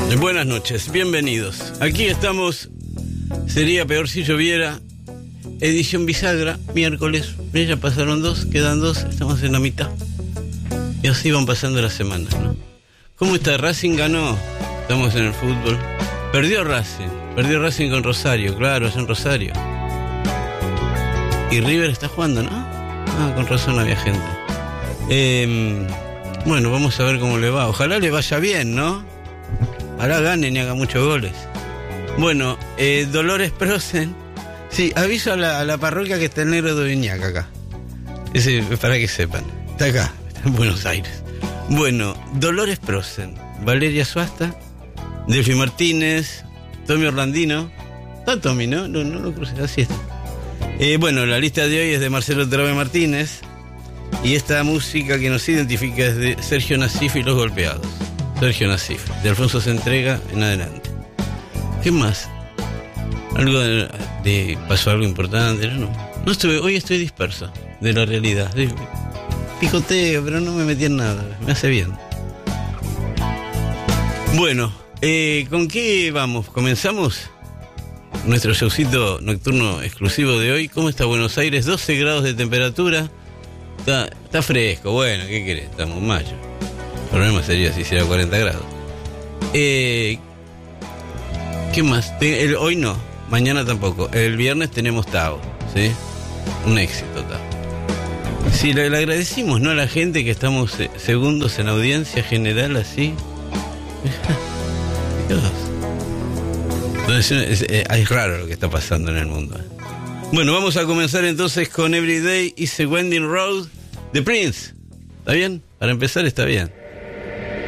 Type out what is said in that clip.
Buenas noches, bienvenidos. Aquí estamos, sería peor si lloviera, edición bisagra, miércoles. Ya pasaron dos, quedan dos, estamos en la mitad. Y así van pasando las semanas, ¿no? ¿Cómo está? Racing ganó, estamos en el fútbol. Perdió Racing con Rosario, claro, es en Rosario. Y River está jugando, ¿no? Ah, con razón había gente. Bueno, vamos a ver cómo le va. Ojalá le vaya bien, ¿no? Ojalá ganen y haga muchos goles. Bueno, Dolores Prosen. Sí, aviso a la parroquia que está el negro de Viñac acá. Ese, para que sepan. Está acá, está en Buenos Aires. Bueno, Dolores Prosen, Valeria Suasta, Delphi Martínez, Tommy Orlandino. Está Tommy, ¿no? No lo crucé, así está. Bueno, la lista de hoy es de Marcelo Trabe Martínez. Y esta música que nos identifica es de Sergio Nasif y Los Golpeados. Sergio Nasif, de Alfonso Centrega en adelante. ¿Qué más? Algo pasó algo importante, no hoy estoy disperso de la realidad. Picoteo, pero no me metí en nada, me hace bien. Bueno, ¿con qué vamos? ¿Comenzamos? Nuestro showcito nocturno exclusivo de hoy. ¿Cómo está Buenos Aires? 12 grados de temperatura. Está fresco, bueno, ¿qué querés? Estamos en mayo. El problema sería si hiciera 40 grados. ¿Qué más? Hoy no, mañana tampoco. El viernes tenemos Tao, ¿sí? Un éxito, Tao. Sí, le agradecimos, ¿no? A la gente que estamos segundos en audiencia general, así. Entonces, es raro lo que está pasando en el mundo. Bueno, vamos a comenzar entonces con Every Day is a Winding Road de Prince. ¿Está bien? Para empezar está bien.